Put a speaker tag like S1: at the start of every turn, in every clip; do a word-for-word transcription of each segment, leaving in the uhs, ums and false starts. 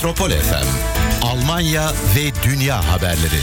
S1: Metropol F M, Almanya ve dünya haberleri.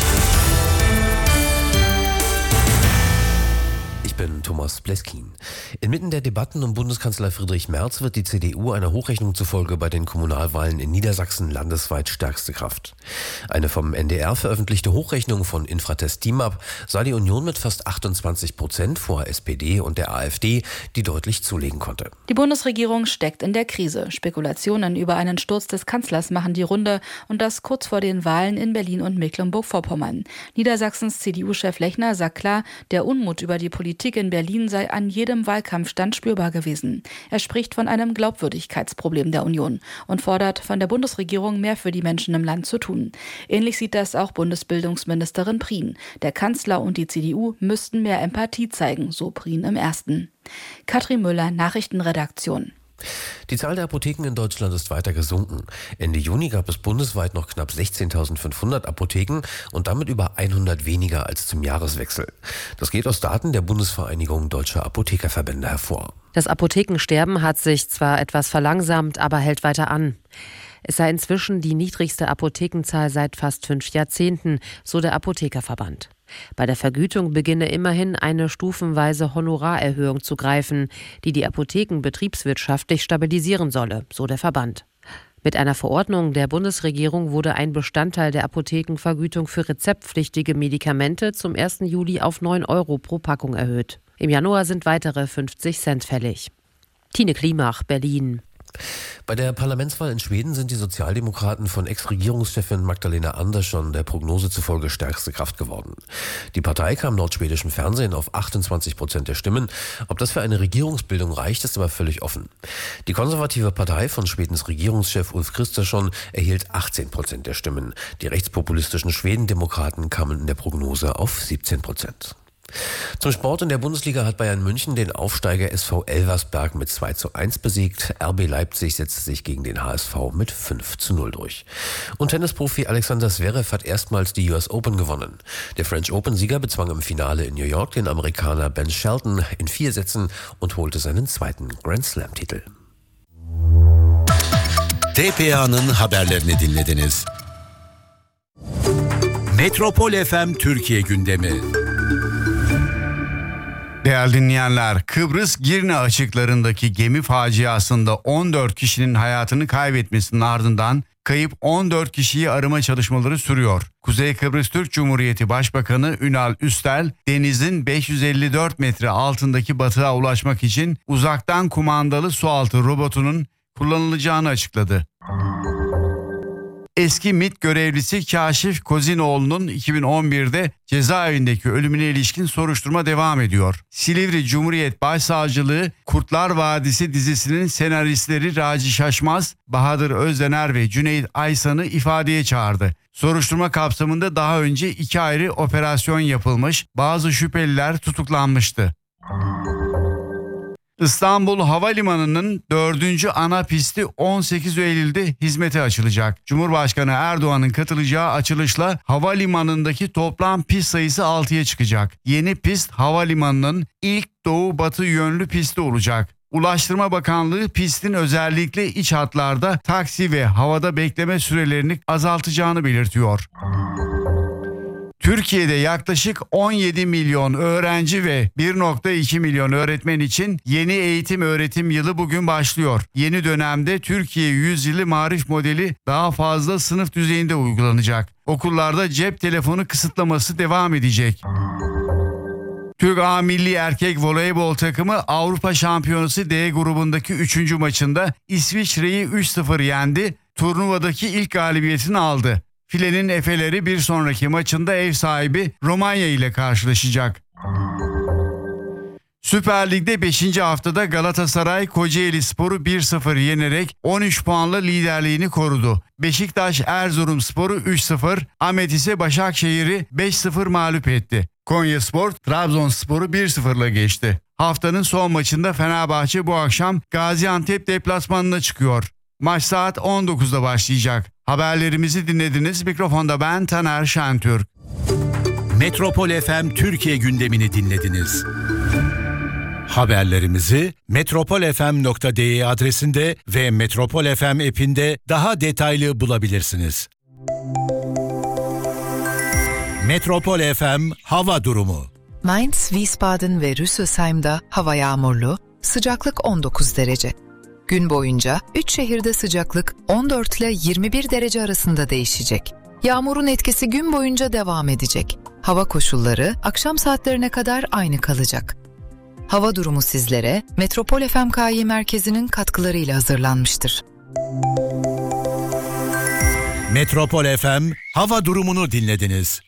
S2: Ich bin Thomas Bleskin. Inmitten der Debatten um Bundeskanzler Friedrich Merz wird die C D U einer Hochrechnung zufolge bei den Kommunalwahlen in Niedersachsen landesweit stärkste Kraft. Eine vom N D R veröffentlichte Hochrechnung von Infratest DIMAP sah die Union mit fast achtundzwanzig Prozent vor S P D und der AfD, die deutlich zulegen konnte.
S3: Die Bundesregierung steckt in der Krise. Spekulationen über einen Sturz des Kanzlers machen die Runde und das kurz vor den Wahlen in Berlin und Mecklenburg-Vorpommern. Niedersachsens C D U-Chef Lechner sagt klar, der Unmut über die Politik in Berlin sei an jedem Wahlkampfstand spürbar gewesen. Er spricht von einem Glaubwürdigkeitsproblem der Union und fordert von der Bundesregierung mehr für die Menschen im Land zu tun. Ähnlich sieht das auch Bundesbildungsministerin Prien. Der Kanzler und die C D U müssten mehr Empathie zeigen, so Prien im Ersten. Katrin Müller, Nachrichtenredaktion.
S2: Die Zahl der Apotheken in Deutschland ist weiter gesunken. Ende Juni gab es bundesweit noch knapp sechzehntausendfünfhundert Apotheken und damit über hundert weniger als zum Jahreswechsel. Das geht aus Daten der Bundesvereinigung Deutscher Apothekerverbände hervor.
S4: Das Apothekensterben hat sich zwar etwas verlangsamt, aber hält weiter an. Es sei inzwischen die niedrigste Apothekenzahl seit fast fünf Jahrzehnten, so der Apothekerverband. Bei der Vergütung beginne immerhin eine stufenweise Honorarerhöhung zu greifen, die die Apotheken betriebswirtschaftlich stabilisieren solle, so der Verband. Mit einer Verordnung der Bundesregierung wurde ein Bestandteil der Apothekenvergütung für rezeptpflichtige Medikamente zum ersten Juli auf neun Euro pro Packung erhöht. Im Januar sind weitere fünfzig Cent fällig. Tine Klimach, Berlin.
S2: Bei der Parlamentswahl in Schweden sind die Sozialdemokraten von Ex-Regierungschefin Magdalena Andersson der Prognose zufolge stärkste Kraft geworden. Die Partei kam laut schwedischem Fernsehen auf achtundzwanzig Prozent der Stimmen. Ob das für eine Regierungsbildung reicht, ist aber völlig offen. Die konservative Partei von Schwedens Regierungschef Ulf Kristersson erhielt achtzehn Prozent der Stimmen. Die rechtspopulistischen Schwedendemokraten kamen in der Prognose auf siebzehn Prozent. Zum Sport: in der Bundesliga hat Bayern München den Aufsteiger S V Elversberg mit zwei zu eins besiegt. R B Leipzig setzte sich gegen den H S V mit fünf zu null durch. Und Tennisprofi Alexander Zverev hat erstmals die U S Open gewonnen. Der French Open-Sieger bezwang im Finale in New York den Amerikaner Ben Shelton in vier Sätzen und holte seinen zweiten Grand Slam-Titel.
S1: T P A'nın haberlerini dinlediniz. Metropol F M Türkiye gündemi.
S5: Değerli dinleyenler, Kıbrıs Girne açıklarındaki gemi faciasında on dört kişinin hayatını kaybetmesinin ardından kayıp on dört kişiyi arama çalışmaları sürüyor. Kuzey Kıbrıs Türk Cumhuriyeti Başbakanı Ünal Üstel, denizin beş yüz elli dört metre altındaki batığa ulaşmak için uzaktan kumandalı sualtı robotunun kullanılacağını açıkladı. Eski MİT görevlisi Kaşif Kozinoğlu'nun iki bin on birde cezaevindeki ölümüne ilişkin soruşturma devam ediyor. Silivri Cumhuriyet Başsavcılığı Kurtlar Vadisi dizisinin senaristleri Raci Şaşmaz, Bahadır Özdener ve Cüneyt Aysan'ı ifadeye çağırdı. Soruşturma kapsamında daha önce iki ayrı operasyon yapılmış, bazı şüpheliler tutuklanmıştı. İstanbul Havalimanı'nın dördüncü ana pisti on sekiz Eylül'de hizmete açılacak. Cumhurbaşkanı Erdoğan'ın katılacağı açılışla havalimanındaki toplam pist sayısı altıya çıkacak. Yeni pist havalimanının ilk doğu-batı yönlü pisti olacak. Ulaştırma Bakanlığı pistin özellikle iç hatlarda taksi ve havada bekleme sürelerini azaltacağını belirtiyor. Türkiye'de yaklaşık on yedi milyon öğrenci ve bir virgül iki milyon öğretmen için yeni eğitim öğretim yılı bugün başlıyor. Yeni dönemde Türkiye Yüzyılı Marif modeli daha fazla sınıf düzeyinde uygulanacak. Okullarda cep telefonu kısıtlaması devam edecek. Türk A Milli Erkek Voleybol takımı Avrupa Şampiyonası D grubundaki üçüncü maçında İsviçre'yi üç sıfır yendi. Turnuvadaki ilk galibiyetini aldı. Filenin Efeleri bir sonraki maçında ev sahibi Romanya ile karşılaşacak. Süper Lig'de beşinci haftada Galatasaray Kocaelispor'u bir sıfır yenerek on üç puanla liderliğini korudu. Beşiktaş Erzurumspor'u üç sıfır, Ahmet ise Başakşehir'i beş sıfır mağlup etti. Konyaspor Trabzonspor'u bir sıfırla geçti. Haftanın son maçında Fenerbahçe bu akşam Gaziantep deplasmanına çıkıyor. Maç saat on dokuzda başlayacak. Haberlerimizi dinlediniz. Mikrofonda ben Taner Şentürk.
S1: Metropol F M Türkiye gündemini dinlediniz. Haberlerimizi metropol f m nokta d e adresinde ve Metropol F M app'inde daha detaylı bulabilirsiniz. Metropol F M hava durumu.
S6: Mainz, Wiesbaden ve Rüsselsheim'da hava yağmurlu, sıcaklık on dokuz derece. Gün boyunca üç şehirde sıcaklık on dört ile yirmi bir derece arasında değişecek. Yağmurun etkisi gün boyunca devam edecek. Hava koşulları akşam saatlerine kadar aynı kalacak. Hava durumu sizlere Metropol F M K Y merkezinin katkılarıyla hazırlanmıştır.
S1: Metropol F M hava durumunu dinlediniz.